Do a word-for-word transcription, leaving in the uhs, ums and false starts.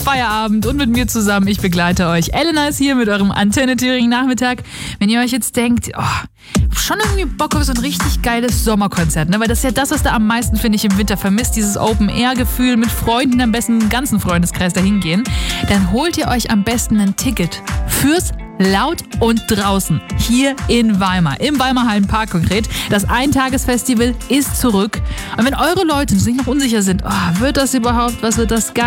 Feierabend und mit mir zusammen. Ich begleite euch. Elena ist hier mit eurem Antenne-Thüringen-Nachmittag. Wenn ihr euch jetzt denkt, oh, schon irgendwie Bock auf so ein richtig geiles Sommerkonzert, ne? Weil das ist ja das, was da am meisten, finde ich, im Winter vermisst. Dieses Open-Air-Gefühl mit Freunden, am besten einen ganzen Freundeskreis dahin gehen. Dann holt ihr euch am besten ein Ticket fürs Laut und Draußen hier in Weimar, im Weimar Hallenpark konkret. Das Eintagesfestival ist zurück. Und wenn eure Leute sich noch unsicher sind, oh, wird das überhaupt, was wird das geil?